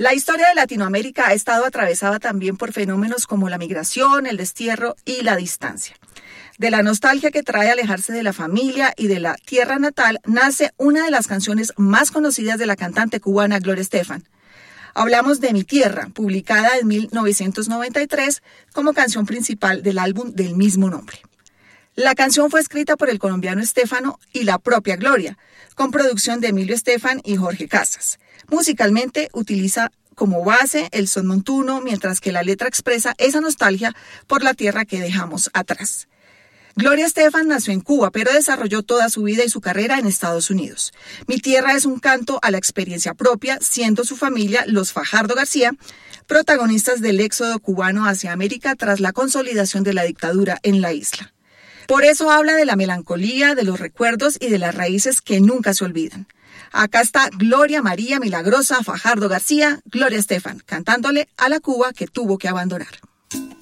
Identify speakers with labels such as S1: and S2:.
S1: La historia de Latinoamérica ha estado atravesada también por fenómenos como la migración, el destierro y la distancia. De la nostalgia que trae alejarse de la familia y de la tierra natal, nace una de las canciones más conocidas de la cantante cubana Gloria Estefan. Hablamos de Mi Tierra, publicada en 1993 como canción principal del álbum del mismo nombre. La canción fue escrita por el colombiano Estefano y la propia Gloria, con producción de Emilio Estefan y Jorge Casas. Musicalmente utiliza como base el son montuno, mientras que la letra expresa esa nostalgia por la tierra que dejamos atrás. Gloria Estefan nació en Cuba, pero desarrolló toda su vida y su carrera en Estados Unidos. Mi Tierra es un canto a la experiencia propia, siendo su familia, los Fajardo García, protagonistas del éxodo cubano hacia América tras la consolidación de la dictadura en la isla. Por eso habla de la melancolía, de los recuerdos y de las raíces que nunca se olvidan. Acá está Gloria María Milagrosa Fajardo García, Gloria Estefan, cantándole a la Cuba que tuvo que abandonar.